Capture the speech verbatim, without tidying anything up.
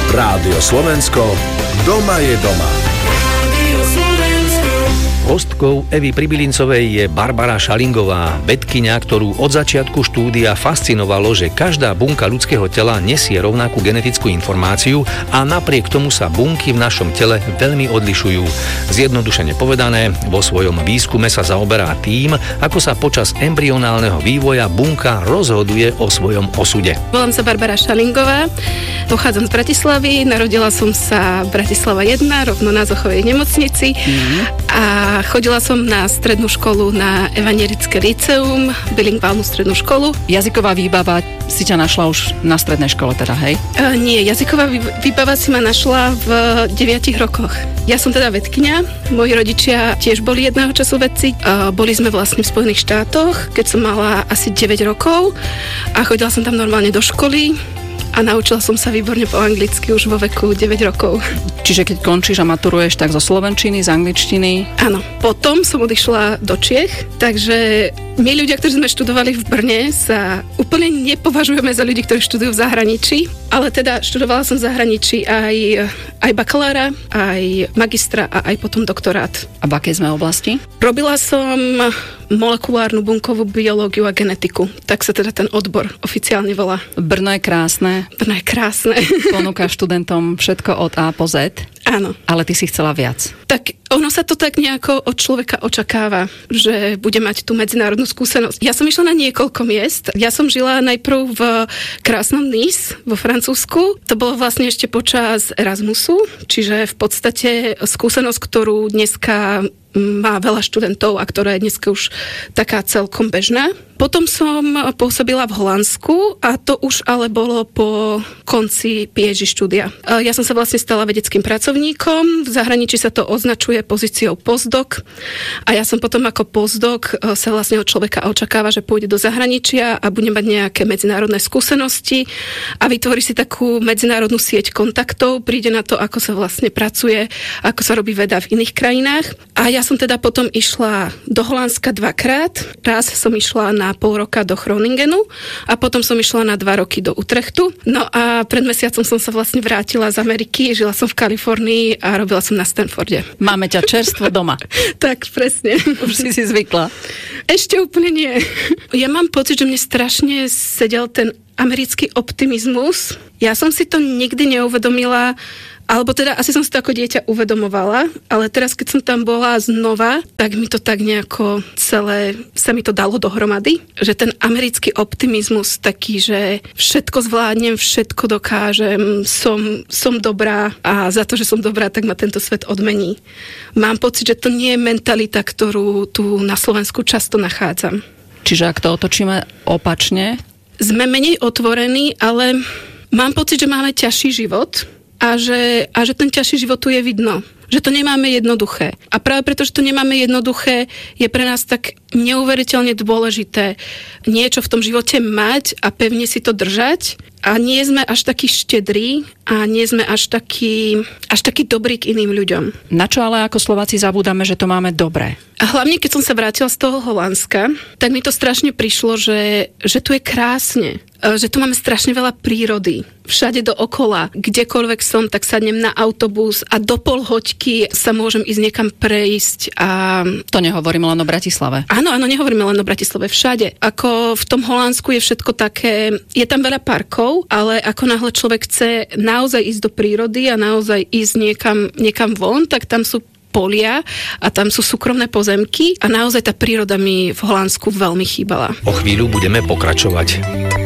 Rádio Slovensko, doma je doma. Hostkou Evy Pribylincovej je Barbara Šalingová, vedkyňa, ktorú od začiatku štúdia fascinovalo, že každá bunka ľudského tela nesie rovnakú genetickú informáciu a napriek tomu sa bunky v našom tele veľmi odlišujú. Zjednodušene povedané, vo svojom výskume sa zaoberá tým, ako sa počas embryonálneho vývoja bunka rozhoduje o svojom osude. Volám sa Barbara Šalingová, pochádzam z Bratislavy, narodila som sa v Bratislava jeden, rovno na Zochovej nemocnici mm-hmm. a chodila som na strednú školu na Evangelické líceum, bilingválnu strednú školu. Jazyková výbava si ťa našla už na strednej škole teda, hej? Uh, nie, jazyková výbava si ma našla v deviatich rokoch. Ja som teda vedkyňa, moji rodičia tiež boli jedného času vedci. Uh, boli sme vlastne v Spojených štátoch, keď som mala asi deväť rokov a chodila som tam normálne do školy. A naučila som sa výborne po anglicky už vo veku deväť rokov. Čiže keď končíš a maturuješ, tak zo slovenčiny, z angličtiny? Áno. Potom som odišla do Čiech, takže my ľudia, ktorí sme študovali v Brne, sa úplne nepovažujeme za ľudí, ktorí študujú v zahraničí, ale teda študovala som v zahraničí aj, aj bakalára, aj magistra a aj potom doktorát. A v akej sme oblasti? Robila som molekulárnu bunkovú biológiu a genetiku. Tak sa teda ten odbor oficiálne volá. Brno je krásne. Brno je krásne. Ponúka študentom všetko od A po Z. Áno. Ale ty si chcela viac. Tak ono sa to tak nejako od človeka očakáva, že bude mať tú medzinárodnú skúsenosť. Ja som išla na niekoľko miest. Ja som žila najprv v krásnom Nice vo Francúzsku. To bolo vlastne ešte počas Erasmusu, čiže v podstate skúsenosť, ktorú dneska má veľa študentov a ktorá je dneska už taká celkom bežná. Potom som pôsobila v Holandsku a to už ale bolo po konci PhD štúdia. Ja som sa vlastne stala vedeckým pracovníkom, v zahraničí sa to označuje pozíciou postdoc a ja som potom ako postdoc sa vlastne od človeka očakáva, že pôjde do zahraničia a bude mať nejaké medzinárodné skúsenosti a vytvorí si takú medzinárodnú sieť kontaktov, príde na to, ako sa vlastne pracuje, ako sa robí veda v iných krajinách. A ja som teda potom išla do Holandska dvakrát. Raz som išla na pol roka do Groningenu a potom som išla na dva roky do Utrechtu. No a pred mesiacom som sa vlastne vrátila z Ameriky, žila som v Kalifornii a robila som na Stanforde. Máme ťa čerstvo doma. Tak, presne. Už si si zvykla. Ešte úplne nie. Ja mám pocit, že mne strašne sedel ten americký optimizmus. Ja som si to nikdy neuvedomila, alebo teda asi som si to ako dieťa uvedomovala, ale teraz, keď som tam bola znova, tak mi to tak nejako celé, sa mi to dalo dohromady, že ten americký optimizmus taký, že všetko zvládnem, všetko dokážem, som, som dobrá a za to, že som dobrá, tak ma tento svet odmení. Mám pocit, že to nie je mentalita, ktorú tu na Slovensku často nachádzam. Čiže ak to otočíme opačne? Sme menej otvorení, ale mám pocit, že máme ťažší život, A že, a že ten ťažší život tu je vidno. Že to nemáme jednoduché. A práve preto, že to nemáme jednoduché, je pre nás tak neuveriteľne dôležité niečo v tom živote mať a pevne si to držať. A nie sme až takí štedrí a nie sme až takí, až takí dobrí k iným ľuďom. Na čo ale ako Slováci zabúdame, že to máme dobré? A hlavne, keď som sa vrátila z toho Holandska, tak mi to strašne prišlo, že, že tu je krásne. Že tu máme strašne veľa prírody. Všade dookola. Kdekoľvek som, tak sadnem na autobus a do pol hoďky sa môžem ísť niekam prejsť. A... To nehovoríme len o Bratislave. Áno, áno, nehovoríme len o Bratislave. Všade. Ako v tom Holandsku je všetko také... Je tam veľa parkov, ale ako náhle človek chce naozaj ísť do prírody a naozaj ísť niekam, niekam von, tak tam sú polia a tam sú súkromné pozemky a naozaj tá príroda mi v Holandsku veľmi chýbala. O chvíľu budeme pokračovať.